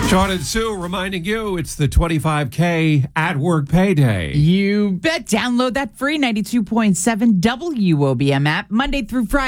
Sean and Sue reminding you it's the 25K at work payday. You bet. Download that free 92.7 WOBM app Monday through Friday.